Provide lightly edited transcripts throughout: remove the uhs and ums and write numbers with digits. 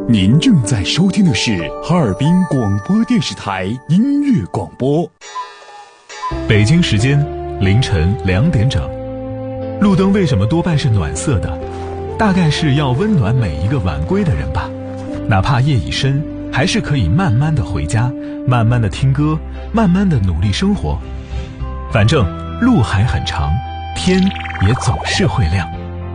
您正在收听的是哈尔滨广播电视台音乐广播。 北京时间凌晨2点整。路灯为什么多半是暖色的？大概是要温暖每一个晚归的人吧。哪怕夜已深，还是可以慢慢的回家，慢慢的听歌，慢慢的努力生活。反正路还很长，天也总是会亮。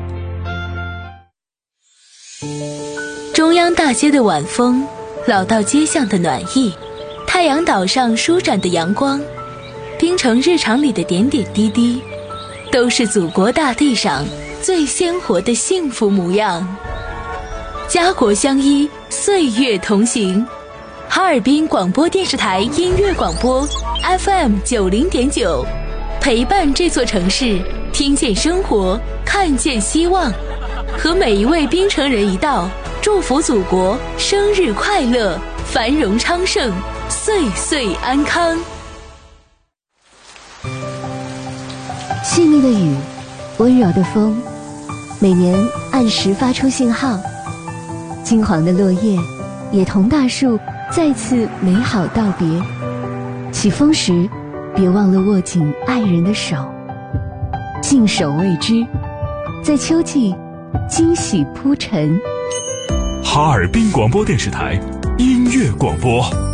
中央大街的晚风，老道街巷的暖意，太阳岛上舒展的阳光，滨城日常里的点点滴滴，都是祖国大地上最鲜活的幸福模样。家国相依，岁月同行。哈尔滨广播电视台音乐广播 FM90.9，陪伴这座城市，听见生活，看见希望，和每一位滨城人一道，祝福祖国生日快乐，繁荣昌盛，岁岁安康。 细腻的雨，温柔的风，每年按时发出信号。金黄的落叶，也同大树再次美好道别。起风时，别忘了握紧爱人的手，静守未知，在秋季惊喜铺陈。 哈尔滨广播电视台音乐广播。